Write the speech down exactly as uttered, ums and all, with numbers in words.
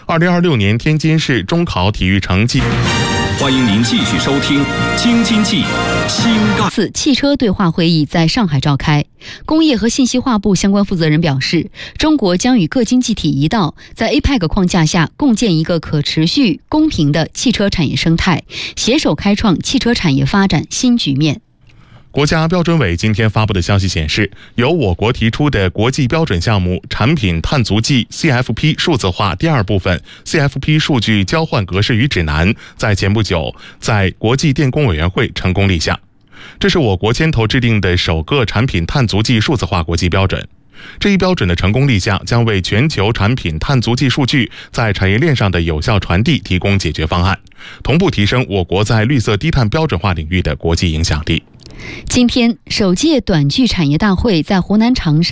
二零二六年天津市中考体育成绩。 欢迎您继续收听《京津冀新干》。 此汽车对话会议在上海召开，工业和信息化部相关负责人表示，中国将与各经济体一道，在 A P E C 框架下共建一个可持续、公平的汽车产业生态，携手开创汽车产业发展新局面。 国家标准委今天发布的消息显示，由我国提出的国际标准项目产品碳足迹 C F P 数字化第二部分 C F P 数据交换格式与指南在前不久在国际电工委员会成功立项。这是我国牵头制定的首个产品碳足迹数字化国际标准。这一标准的成功立项，将为全球产品碳足迹数据在产业链上的有效传递提供解决方案，同步提升我国在绿色低碳标准化领域的国际影响力。 今天，首届短剧产业大会在湖南长沙